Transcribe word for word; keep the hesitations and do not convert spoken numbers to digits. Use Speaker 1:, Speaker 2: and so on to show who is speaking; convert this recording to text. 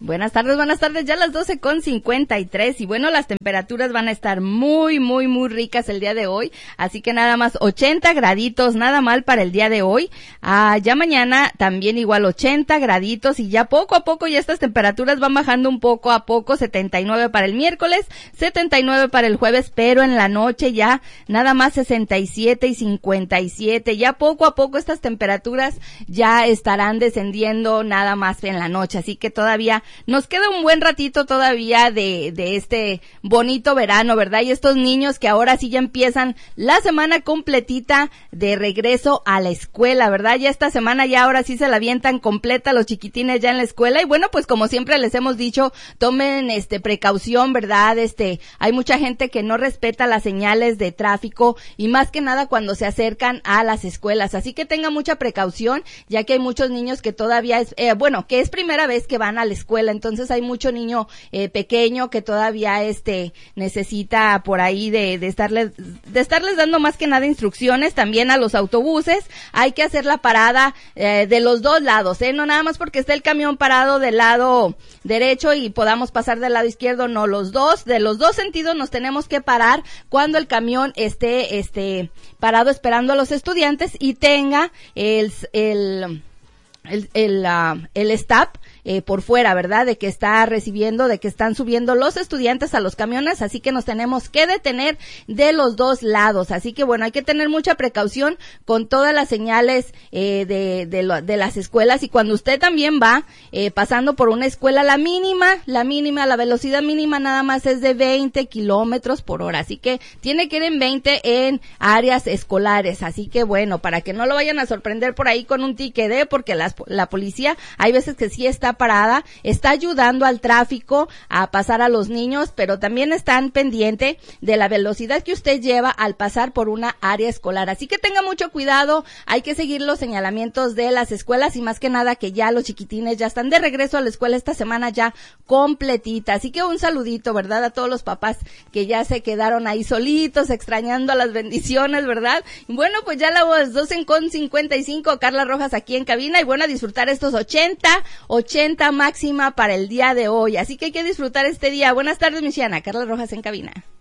Speaker 1: Buenas tardes, buenas tardes, ya las doce con cincuenta y tres y bueno, las temperaturas van a estar muy, muy, muy ricas el día de hoy, así que nada más ochenta graditos, nada mal para el día de hoy. Ah, ya mañana también igual ochenta graditos y ya poco a poco ya estas temperaturas van bajando un poco a poco, setenta y nueve para el miércoles, setenta y nueve para el jueves, pero en la noche ya nada más sesenta y siete y cincuenta y siete, ya poco a poco estas temperaturas ya estarán descendiendo nada más en la noche, así que todavía nos queda un buen ratito todavía de, de este bonito verano, ¿verdad? Y estos niños que ahora sí ya empiezan la semana completita de regreso a la escuela, ¿verdad? Ya esta semana ya ahora sí se la avientan completa los chiquitines ya en la escuela y bueno, pues como siempre les hemos dicho, tomen este precaución, ¿verdad? Este, hay mucha gente que no respeta las señales de tráfico y más que nada cuando se acercan a las escuelas, así que tengan mucha precaución, ya que hay muchos niños que todavía es, eh, bueno, que es primera vez que van a la escuela, entonces hay mucho niño eh, pequeño que todavía este necesita por ahí de, de estarles de estarles dando más que nada instrucciones. También a los autobuses hay que hacer la parada eh, de los dos lados, eh, no nada más porque está el camión parado del lado derecho y podamos pasar del lado izquierdo, no, los dos, de los dos sentidos nos tenemos que parar cuando el camión esté este parado esperando a los estudiantes y tenga el el el el, uh, el stop Eh, por fuera, ¿verdad? De que está recibiendo, de que están subiendo los estudiantes a los camiones, así que nos tenemos que detener de los dos lados, así que bueno, hay que tener mucha precaución con todas las señales eh, de, de, lo, de las escuelas y cuando usted también va eh, pasando por una escuela, la mínima, la mínima, la velocidad mínima nada más es de veinte kilómetros por hora, así que tiene que ir en veinte en áreas escolares, así que bueno, para que no lo vayan a sorprender por ahí con un ticket, ¿eh? Porque las, la policía hay veces que sí está parada, está ayudando al tráfico a pasar a los niños, pero también están pendiente de la velocidad que usted lleva al pasar por una área escolar, así que tenga mucho cuidado, hay que seguir los señalamientos de las escuelas y más que nada que ya los chiquitines ya están de regreso a la escuela esta semana ya completita, así que un saludito, ¿verdad? A todos los papás que ya se quedaron ahí solitos, extrañando a las bendiciones, ¿verdad? Bueno, pues ya las doce con cincuenta y cinco, Carla Rojas aquí en cabina y bueno, a disfrutar estos ochenta, ochenta máxima para el día de hoy, así que hay que disfrutar este día. Buenas tardes, Michiana. Carla Rojas en cabina.